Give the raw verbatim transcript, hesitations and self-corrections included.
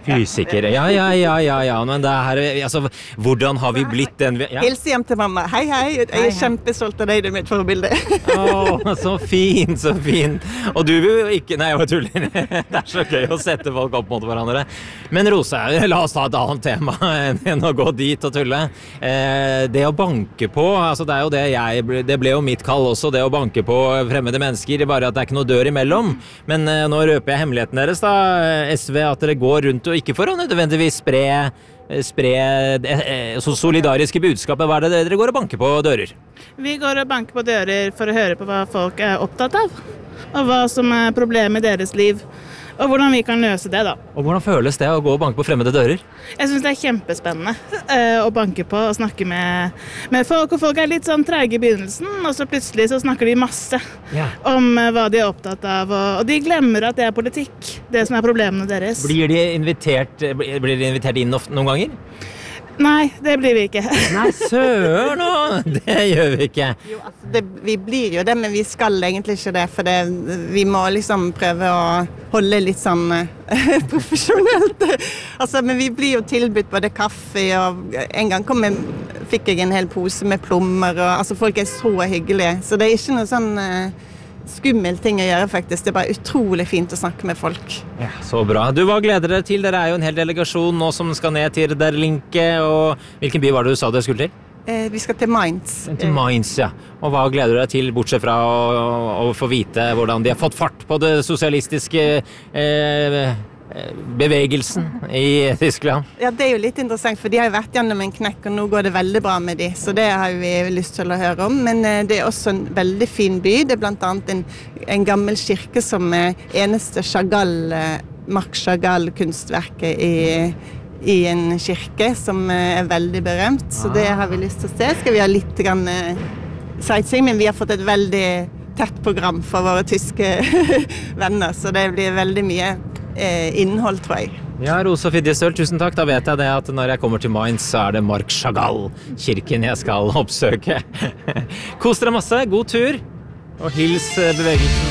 Usikker. Ja, ja, ja, ja, ja. Men det her, altså, hvordan har vi blitt den... Ja. Hils hjem til mamma. Hei, hei. Jeg er hei. kjempestolt av deg, det er mitt forbilde. Åh, så fin, så fin. Og du vil jo ikke... Nei, jeg tuller. Det er så gøy å sette folk opp mot hverandre. Men Rosa, la oss ta et annet tema enn å gå dit og tulle. Eh, det å banke på, altså det er jo det jeg... Det ble jo mitt kall også, det å banke på fremmede mennesker, bare at det er ikke noe dør imellom. Men eh, nå røper jeg hemmeligheten deres da, S V, at dere går rundt og ikke for å nødvendigvis spre, spre eh, så solidariske budskapet. Hva er det dere går og banker på dører? Vi går og banker på dører for å høre på hva folk er opptatt av, og hva som er problemet i deres liv, og hvordan vi kan løse det da. Og hvordan føles det å gå og banke på fremmede dører? Jeg synes det er kjempespennende uh, å banke på og snakke med, med folk, og folk er litt sånn trege i begynnelsen, og så plutselig så snakker de masse Ja. om uh, hva de er opptatt av, og, og de glemmer at det er politikk, det som er problemene deres. Blir de invitert, blir de invitert inn noen ganger? Nei, det blir vi ikke. Nei, søren nå! Det gjør vi ikke. Jo, altså, det, vi blir jo det, men vi skal egentlig ikke det, for det, vi må liksom prøve å holde litt sånn uh, profesjonelt. Altså, men vi blir jo tilbudt både kaffe, og en gang kom jeg, fikk jeg en hel pose med plommer, og altså, folk er så hyggelige, så det er ikke noe sånn... Uh, skummel ting å gjøre faktisk. Det er bare utrolig fint å snakke med folk. Ja, så bra. Du, hva gleder dere til? Dere er jo en hel delegasjon nå som skal ned til Derlinke, og hvilken by var det du sa dere skulle til? Eh, vi skal til Mainz. Til Mainz, ja. Og hva gleder du deg til, bortsett fra å, å, å få vite hvordan de har fått fart på det sosialistiske eh, bevegelsen i Tyskland? Ja, det er jo litt interessant, for de har jo vært gjennom en knekk, og nå går det veldig bra med de, så det har vi lyst til å høre om. Men eh, det er også en veldig fin by. Det er blant annet en, en gammel kirke som er eneste Chagall, eh, Marc Chagall-kunstverket i, i en kirke som eh, er veldig berømt, så det har vi lyst til å se. Skal vi ha litt grann eh, sightseeing, men vi har fått et veldig tett program for våre tyske venner, så det blir veldig mye innhold, tror jeg. Ja, Rosa Fidjesøl, tusen takk. Da vet jeg det at når jeg kommer til Mainz, så er det Marc Chagall-kirken jeg skal oppsøke. Kos dere masse, god tur, og hils bevegelsen.